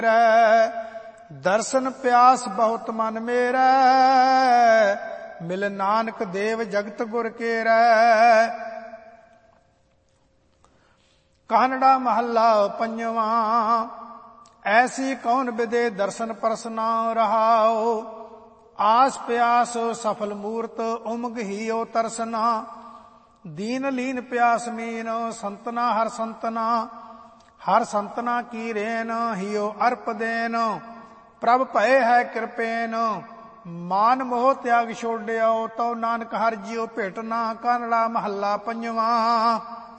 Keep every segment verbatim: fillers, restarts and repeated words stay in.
ਦਰਸ਼ਨ ਪਿਆਸ ਬਹੁਤ ਮਨ ਮੇਰਾ, ਮਿਲ ਨਾਨਕ ਦੇਵ ਜਗਤ ਗੁਰ ਕੇਰੈ। ਕਾਨੜਾ ਮਹੱਲਾ ਪੰਜਵਾਂ। ਐਸੀ ਕੌਣ ਵਿਦੇ ਦਰਸ਼ਨ ਪਰਸਨਾ ਰਹਾਓ, ਆਸ ਪਿਆਸ ਸਫਲ ਮੂਰਤ ਉਮਗ ਹੀਓ ਤਰਸਨਾ। ਦੀਨ ਲੀਨ ਪਿਆਸ ਮੀਨ ਸੰਤਨਾ ਹਰ ਸੰਤਨਾ, ਹਰ ਸੰਤਨਾ ਕੀ ਰੇਨ ਹੀਓ ਅਰਪ ਦੇਨ। ਪ੍ਰਭ ਭਏ ਹੈ ਕਿਰਪੇਨ, ਮਾਨ ਮੋਹ ਤਿਆਗ ਛੋੜਿਓ, ਤਉ ਨਾਨਕ ਹਰਿ ਜੀਉ ਭੇਟਨਾ। ਕਾਨੜਾ ਮਹੱਲਾ ਪੰਜਵਾਂ।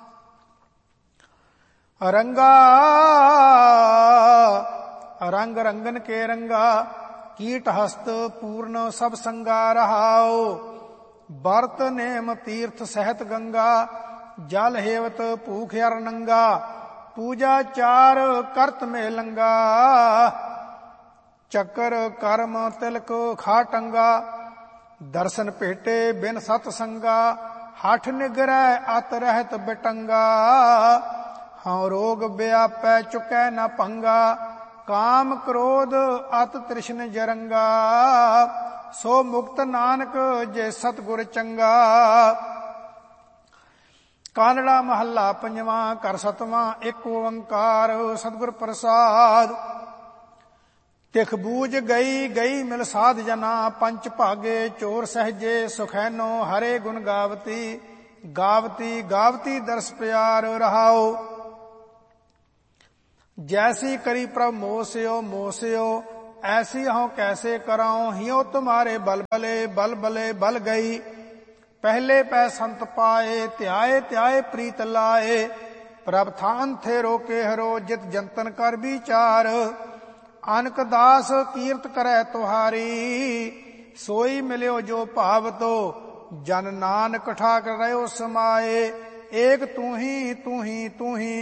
ਰੰਗਾ ਰੰਗ ਰੰਗਨ ਕੇ ਰੰਗਾ, ਕੀਟ ਹਸਤ ਪੂਰਨ ਸਭ ਸੰਗਾ ਰਹਾਓ। ਬਰਤ ਨੇਮ ਤੀਰਥ ਸਹਿਤ ਗੰਗਾ, ਜਲ ਹੇਵਤ ਭੂਖ ਅਰ ਨੰਗਾ। ਪੂਜਾ ਚਾਰ ਕਰਤ ਮੇ ਲੰਗਾ, ਚੱਕਰ ਕਰਮ ਤਿਲਕ ਖਾਟੰਗਾ। ਦਰਸ਼ਨ ਭੇਟੇ ਬਿਨ ਸਤ ਸੰਗਾ, ਹਠ ਨਿਗਰੈ ਅਤ ਰਹਿਤ ਬਿਟੰਗਾ। ਹਉ ਰੋਗ ਵਿਆਪੈ ਚੁਕੈ ਨ ਭੰਗਾ, ਕਾਮ ਕ੍ਰੋਧ ਅਤ ਤ੍ਰਿਸ਼ਨ ਜਰੰਗਾ। ਸੋ ਮੁਕਤ ਨਾਨਕ ਜੇ ਸਤਿਗੁਰ ਚੰਗਾ। ਕਾਨੜਾ ਮਹੱਲਾ ਪੰਜਵਾਂ। ਘਰ ਸਤਵਾਂ। ਇੱਕ ਓੰਕਾਰ ਸਤਿਗੁਰ ਪ੍ਰਸਾਦ। ਤਿਖ ਬੂਝ ਗਈ ਗਈ ਮਿਲ ਸਾਧ ਜਨਾ, ਪੰਚ ਭਾਗੇ ਚੋਰ ਸਹਜੇ ਸੁਖੈਨੋ। ਹਰੇ ਗੁਣ ਗਾਵਤੀ ਗਾਵਤੀ ਗਾਵਤੀ ਦਰਸ ਪਿਆਰ ਰਹਾਓ। जैसी करी प्रभ मोसियो मोसियो, ऐसी हूँ कैसे कराऊं। हियो तुम्हारे बल बले बल बले बल गई। पहले पै संत पाए, त्याए त्याए प्रीत लाए। प्रभ थान थे रोके हरो, जित जंतन कर विचार। अनक दास कीर्त करे तुहारी, सोई मिल्यो जो भावतो। जन नानक ठाक रहो समाए, एक तू ही तू ही तू ही।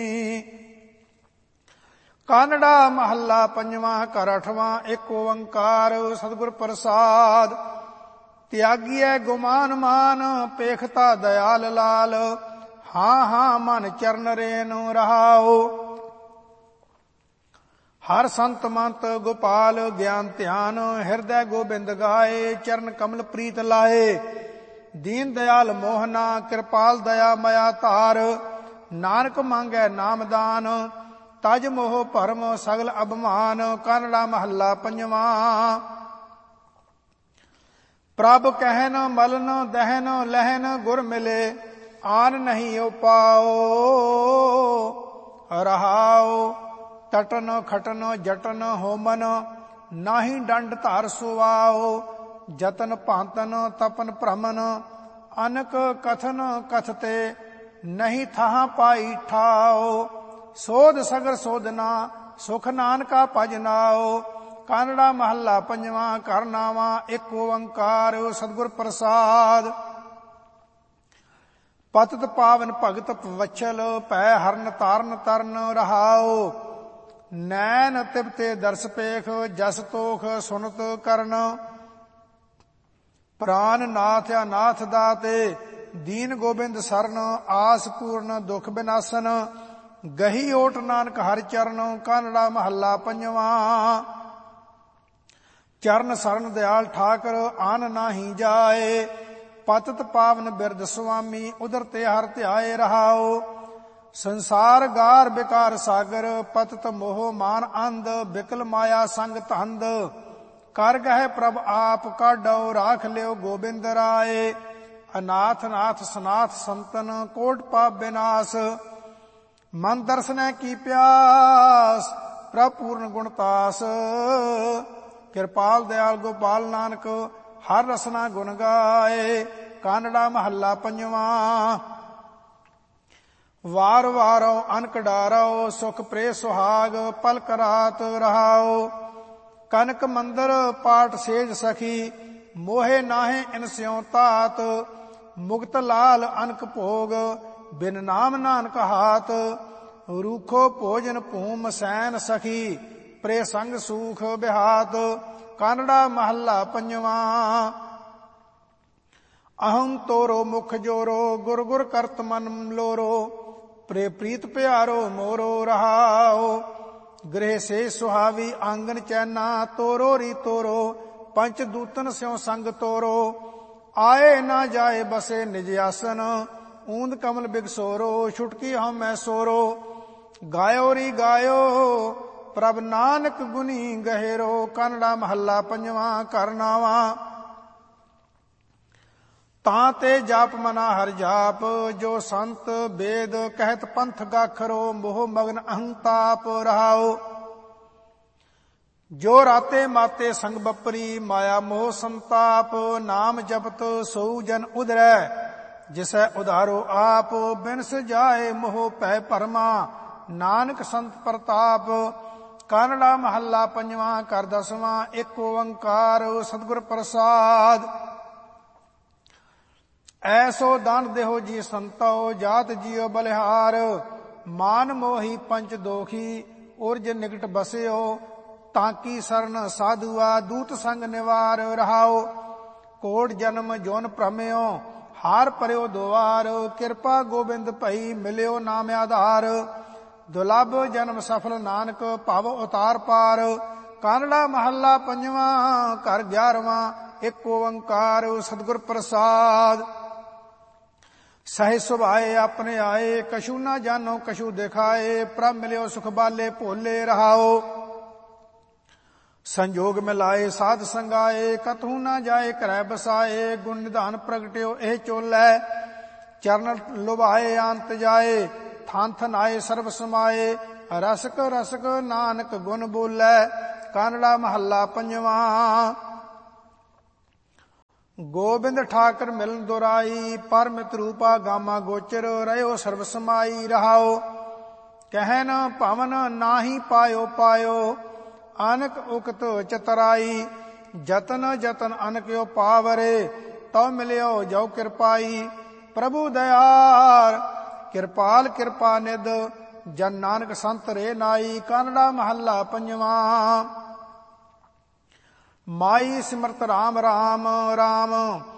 ਕਾਨੜਾ ਮਹੱਲਾ ਪੰਜਵਾਂ। ਘਰ ਅਠਵਾਂ। ਇੱਕ ਓੰਕਾਰ ਸਤਿਗੁਰ ਪ੍ਰਸਾਦ। ਤਿਆਗੀਐ ਗੁਮਾਨ ਮਾਨ, ਪੇਖਤਾ ਦਇਆਲ ਲਾਲ। ਹਾਂ ਹਾਂ ਮਨ ਚਰਨ ਰੇਨ ਰਹਾਓ। ਹਰ ਸੰਤ ਮੰਤ ਗੋਪਾਲ ਗਿਆਨ ਧਿਆਨ, ਹਿਰਦੈ ਗੋਬਿੰਦ ਗਾਏ। ਚਰਨ ਕਮਲ ਪ੍ਰੀਤ ਲਾਏ। ਦੀਨ ਦਇਆਲ ਮੋਹਨਾ, ਕਿਰਪਾਲ ਦਇਆ ਮਇਆ ਧਾਰ। ਨਾਨਕ ਮੰਗੈ ਨਾਮਦਾਨ, ਤਜ ਮੋਹ ਭਰਮ ਸਗਲ ਅਭਮਾਨ। ਕਾਨੜਾ ਮਹੱਲਾ ਪੰਜਵਾਂ। ਪ੍ਰਭ ਕਹਿਨ ਮਲਨ ਦਹਿਨ ਲਹਿਨ, ਗੁਰ ਮਿਲੇ ਆਨ ਨਹੀਂ ਉਪਾਓ। ਰਹਾਓ ਤਟਨ ਖਟਨ ਜਟਨ ਹੋਮਨ, ਨਾਹੀ ਡੰਡ ਧਾਰ ਸੁਆਓ। ਜਤਨ ਭਾਂਤਨ ਤਪਨ ਭ੍ਰਮਨ, ਅਨਕ ਕਥਨ ਕਥਤੇ। ਨਹੀਂ ਥਾਂ ਪਾਈ ਠਾਓ, ਸੋਧ ਸਗਰ ਸੋਧਨਾ। ਸੁਖ ਨਾਨਕਾ ਭਜ ਨਾਓ। ਕਾਨੜਾ ਮਹੱਲਾ ਪੰਜਵਾਂ। ਘਰ ਨਾਵਾਂ। ਇੱਕ ਓੰਕਾਰ ਸਤਿਗੁਰ ਪ੍ਰਸਾਦ। ਪਤਿਤ ਪਾਵਨ ਭਗਤ ਵਛਲ, ਭੈ ਹਰਨ ਤਾਰਨ ਤਰਨ ਰਹਾਓ। ਨੈਣ ਤਿਬਤੇ ਦਰਸ ਪੇਖ, ਜਸ ਤੋਖ ਸੁਨਤ ਕਰਨ। ਪ੍ਰਾਨ ਨਾਥ ਅਨਾਥ ਦਾਤੇ, ਦੀਨ ਗੋਬਿੰਦ ਸਰਨ। ਆਸ ਪੂਰਨ ਦੁਖ ਬਿਨਾਸਨ, ਗਹੀ ਓਟ ਨਾਨਕ ਹਰਿ ਚਰਨ। ਕਾਨੜਾ ਮਹੱਲਾ ਪੰਜਵਾਂ। ਚਰਨ ਸਰਨ ਦਿਆਲ ਠਾਕਰ, ਆਨ ਨਾਹੀ ਜਾਏ। ਪਤਿਤ ਪਾਵਨ ਬਿਰਧ ਸੁਆਮੀ, ਉਦਰ ਤੇ ਹਰਿ ਧਿਆਏ ਰਹਾਓ। ਸੰਸਾਰ ਗਾਰ ਬਿਕਾਰ ਸਾਗਰ, ਪਤਿਤ ਮੋਹ ਮਾਨ ਅੰਧ। ਬਿਕਲ ਮਾਇਆ ਸੰਗ ਧੰਦ, ਕਰ ਗਹਿ ਪ੍ਰਭ ਆਪ ਕਾਢੋ। ਰਾਖ ਲਿਓ ਗੋਬਿੰਦ ਰਾਏ। ਅਨਾਥ ਨਾਥ ਸਨਾਥ ਸੰਤਨ, ਕੋਟ ਪਾਪ ਬਿਨਾਸ਼। ਮਨ ਦਰਸ਼ਨੈ ਕੀ ਪਿਆਸ, ਪ੍ਰਭ ਪੂਰਨ ਗੁਣਤਾਸ। ਕਿਰਪਾਲ ਦਿਆਲ ਗੋਪਾਲ ਨਾਨਕ, ਹਰ ਰਸਨਾ ਗੁਣ ਗਾਏ। ਕਾਨੜਾ ਮਹੱਲਾ ਪੰਜਵਾਂ। ਵਾਰ ਵਾਰੋ ਅਨਕ ਡਾਰੋ, ਸੁਖ ਪ੍ਰੇ ਸੁਹਾਗ। ਪਲਕ ਰਾਤ ਰਹਾਓ। ਕਨਕ ਮੰਦਰ ਪਾਠ ਸੇਜ ਸਖੀ, ਮੋਹੇ ਨਾਹੇ ਇਨ ਸਿਉ ਤਾਤ। ਮੁਕਤ ਲਾਲ ਅਨਕ ਭੋਗ, ਬਿਨ ਨਾਮ ਨਾਨਕ ਹਾਤ। ਰੂਖੋ ਭੋਜਨ ਭੂਮ ਸੈਨ ਸਖੀ, ਪ੍ਰੇ ਸੰਗ ਸੂਖ ਬਿਹਾਤ। ਕਾਨੜਾ ਮਹੱਲਾ ਪੰਜਵਾਂ। ਅਹੰ ਤੋਰੋ ਮੁਖ ਜੋਰੋ, ਗੁਰ ਗੁਰ ਕਰਤ ਮਨ ਲੋਰੋ। ਪ੍ਰੇ ਪ੍ਰੀਤ ਪਿਆਰੋ ਮੋਰੋ ਰਹਾਓ। ਗ੍ਰਹਿ ਸੇ ਸੁਹਾਵੀ ਆਂਗਨ ਚੈਨਾ ਤੋਰੋ ਰੀ ਤੋਰੋ ਪੰਚ ਦੂਤਨ ਸਿਉ ਸੰਗ ਤੋਰੋ ਆਏ ਨਾ ਜਾਏ ਬਸੇ ਨਿਜ ਆਸਨ ਊਂਦ ਕਮਲ ਬਿਗਸੋਰੋ ਛੁਟਕੀ ਹਉਮੈ ਸੋਰੋ ਗਾਇਓ ਰੀ ਗਾਇਓ ਪ੍ਰਭ ਨਾਨਕ ਗੁਨੀ ਗਹਿਰੋ। ਕਾਨੜਾ ਮਹੱਲਾ ਪੰਜਵਾਂ। ਘਰ ਨਾਵਾਂ ਤਾਂ ਤੇ ਜਾਪ ਮਨਾ ਹਰ ਜਾਪ ਜੋ ਸੰਤ ਵੇਦ ਕਹਿਤ ਪੰਥ ਗਾਖਰੋ ਮੋਹ ਮਗਨ ਅਹੰਤਾਪ ਰਹਾਓ। ਜੋ ਰਾਤੇ ਮਾਤੇ ਸੰਗ ਬਪਰੀ ਮਾਇਆ ਮੋਹ ਸੰਤਾਪ ਨਾਮ ਜਪਤ ਸੋ ਜਨ ਉਧਰੈ ਜਿਸੈ ਉਧਾਰੋ ਆਪ ਬਿਨਸ ਜਾਏ ਮੋਹ ਭੈ ਭਰਮਾ ਨਾਨਕ ਸੰਤ ਪ੍ਰਤਾਪ। ਕਾਨੜਾ ਮਹੱਲਾ ਪੰਜਵਾਂ। ਘਰ ਦਸਵਾਂ। ਇੱਕ ਓੰਕਾਰ ਸਤਿਗੁਰ ਪ੍ਰਸਾਦ। ਐਸੋ ਦਾਨ ਦੇਹੋ ਜੀ ਸੰਤੋ ਜਾਤ ਜੀਓ ਬਲਿਹਾਰ ਮਾਨ ਮੋਹੀ ਪੰਚ ਦੋਖੀ ਉਰਜ ਨਿਕਟ ਬਸਿਓ ਤਾਕੀ ਸਰਨ ਸਾਧੂਆ ਦੂਤ ਸੰਗ ਨਿਵਾਰ ਰਹਾਓ। ਕੋਟ ਜਨਮ ਜੋਨ ਭ੍ਰਮਿਓ ਹਾਰ ਪਰਿਓ ਦੁਆਰ ਕਿਰਪਾ ਗੋਬਿੰਦ ਭਈ ਮਿਲਿਓ ਨਾਮ ਆਧਾਰ ਦੁਲਭ ਜਨਮ ਸਫਲ ਨਾਨਕ ਭਵ ਉਤਾਰ ਪਾਰ। ਕਾਨੜਾ ਮਹੱਲਾ ਪੰਜਵਾਂ। ਘਰ ਗਿਆਰਵਾਂ। ਇੱਕ ਓੰਕਾਰ ਸਤਿਗੁਰ ਪ੍ਰਸਾਦ। ਸਹਿ ਸੁਭਾਏ ਆਪਣੇ ਆਏ ਕਛੂ ਨਾ ਜਾਨੋ ਕਛੂ ਦਿਖਾਏ ਪ੍ਰਭ ਮਿਲਿਓ ਸੁਖ ਬਾਲੇ ਭੋਲੇ ਰਹਾਓ। ਸੰਜੋਗ ਮਿਲਾਏ ਸਾਧ ਸੰਗਾਏ ਕਤਹੂ ਨਾ ਜਾਏ ਘਰੈ ਬਸਾਏ ਗੁਣ ਨਿਧਾਨ ਪ੍ਰਗਟਿਓ ਇਹ ਚੋਲੇ ਚਰਨ ਲੁਭਾਏ ਅੰਤ ਜਾਏ ਥਾਨ ਥਨ ਆਏ ਸਰਬ ਸਮਾਏ ਰਸਕ ਰਸਕ ਨਾਨਕ ਗੁਣ ਬੋਲੇ। ਕਾਨੜਾ ਮਹੱਲਾ ਪੰਜਵਾਂ। ਗੋਬਿੰਦ ਠਾਕਰ ਮਿਲਨ ਦੁਰਾਈ ਪਰਮਿਤ ਰੂਪਾ ਗਾਮਾ ਗੋਚਰ ਰਹਿਓ ਸਰਬ ਸਮਾਈ ਰਹਾਓ। ਕਹਿਨ ਭਵਨ ਨਾਹੀ ਪਾਇਓ ਪਾਇਓ ਅਨਕ ਉਕਤ ਚਤਰਾਈ ਜਤਨ ਜਤਨ ਅਨਕਿਓ ਪਾਵਰੇ ਤਉ ਮਿਲਿਓ ਜੋ ਕਿਰਪਾਈ ਪ੍ਰਭੂ ਦਇਆਰ ਕਿਰਪਾਲ ਕਿਰਪਾ ਨਿਧ ਜਨ ਨਾਨਕ ਸੰਤ ਰੇ ਨਾਈ। ਕਾਨੜਾ ਮਹੱਲਾ ਪੰਜਵਾਂ। ਮਾਈ ਸਿਮਰਤ ਰਾਮ ਰਾਮ ਰਾਮ